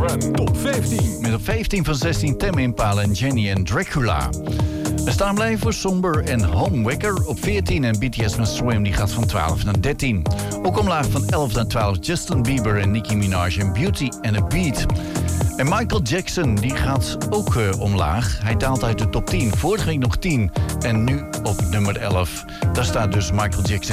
Trend Top 15. Met op 15 van 16 Tame Impala en Jenny en Dracula. We staan blijven voor Somber en Homewaker op 14 en BTS met Swim die gaat van 12 naar 13. Ook omlaag van 11 naar 12 Justin Bieber en Nicki Minaj en Beauty and a Beat. En Michael Jackson die gaat ook omlaag. Hij daalt uit de top 10. Vorige week nog 10 en nu op nummer 11. Daar staat dus Michael Jackson.